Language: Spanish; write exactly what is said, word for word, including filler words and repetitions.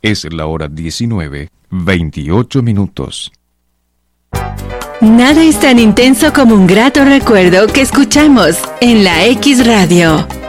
Es la hora diecinueve, veintiocho minutos. Nada es tan intenso como un grato recuerdo que escuchamos en la X Radio.